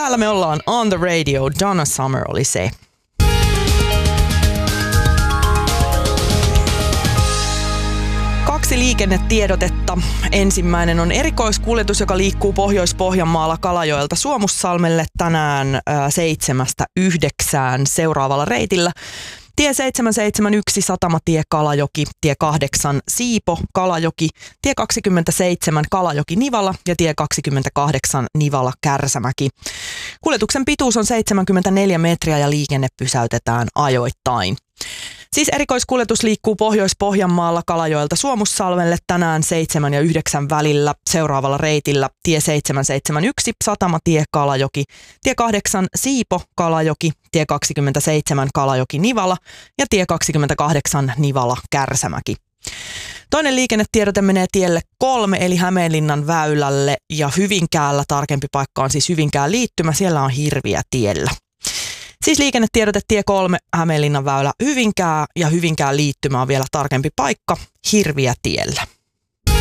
täällä me ollaan on the radio. Donna Summer oli se. Kaksi liikennetiedotetta. Ensimmäinen on erikoiskuljetus, joka liikkuu Pohjois-Pohjanmaalla Kalajoelta Suomussalmelle tänään 7-9 seuraavalla reitillä. Tie 771 Satamatie Kalajoki, tie 8 Siipo Kalajoki, tie 27 Kalajoki Nivala ja tie 28 Nivala Kärsämäki. Kuljetuksen pituus on 74 metriä ja liikenne pysäytetään ajoittain. Siis erikoiskuljetus liikkuu Pohjois-Pohjanmaalla Kalajoelta Suomussalmelle tänään 7 ja 9 välillä seuraavalla reitillä tie 771 Satamatie Kalajoki, tie 8 Siipo Kalajoki, tie 27 Kalajoki Nivala ja tie 28 Nivala Kärsämäki. Toinen liikennetiedote menee tielle 3 eli Hämeenlinnan väylälle ja Hyvinkäällä tarkempi paikka on siis Hyvinkään liittymä, siellä on hirviä tiellä. Siis liikennetiedote tie 3 Hämeenlinnan väylä Hyvinkää ja Hyvinkään liittymä on vielä tarkempi paikka hirviä tiellä.